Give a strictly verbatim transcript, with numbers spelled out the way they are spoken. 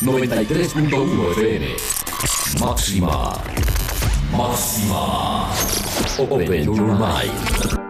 noventa y tres punto uno F M. Máxima. Máxima. Open your mind.